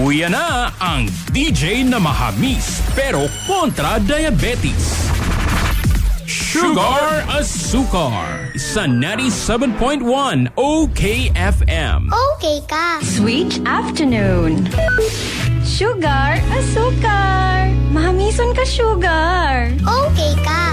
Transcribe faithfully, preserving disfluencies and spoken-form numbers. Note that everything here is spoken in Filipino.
Luya na ang D J na mahamis pero kontra diabetes. Sugar Asukar sa ninety-seven point one O K F M. Okay ka. Sweet afternoon. Sugar Asukar. Mahamison ka, sugar. Okay ka.